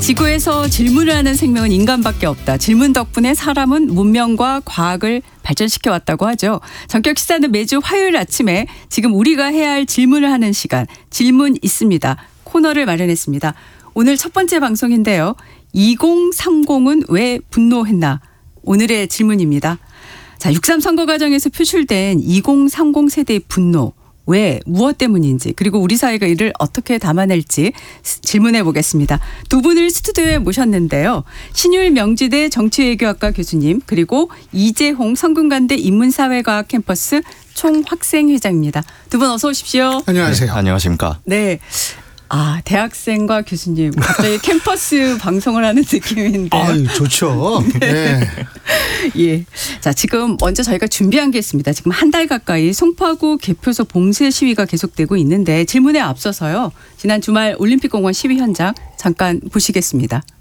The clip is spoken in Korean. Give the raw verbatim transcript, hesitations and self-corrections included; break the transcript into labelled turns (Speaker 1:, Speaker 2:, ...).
Speaker 1: 지구에서 질문을 하는 생명은 인간밖에 없다. 질문 덕분에 사람은 문명과 과학을 발전시켜 왔다고 하죠. 전격 시사는 매주 화요일 아침에 지금 우리가 해야 할 질문을 하는 시간, 질문 있습니다. 코너를 마련했습니다. 오늘 첫 번째 방송인데요. 이공삼공은 왜 분노했나? 오늘의 질문입니다. 자, 육삼 선거 과정에서 표출된 이공삼공 세대의 분노. 왜, 무엇 때문인지, 그리고 우리 사회가 이를 어떻게 담아낼지 질문해 보겠습니다. 두 분을 스튜디오에 모셨는데요. 신율명지대 정치외교학과 교수님, 그리고 이재홍 성균관대 인문사회과학 캠퍼스 총학생회장입니다. 두 분 어서 오십시오.
Speaker 2: 안녕하세요.
Speaker 3: 네, 안녕하십니까.
Speaker 1: 네. 아, 대학생과 교수님, 갑자기 캠퍼스 방송을 하는 느낌인데요.
Speaker 2: 아유, 좋죠. 네.
Speaker 1: 예. 자, 지금 먼저 저희가 준비한 게 있습니다. 지금 한 달 가까이 송파구 개표소 봉쇄 시위가 계속되고 있는데 질문에 앞서서요. 지난 주말 올림픽공원 시위 현장 잠깐 보시겠습니다.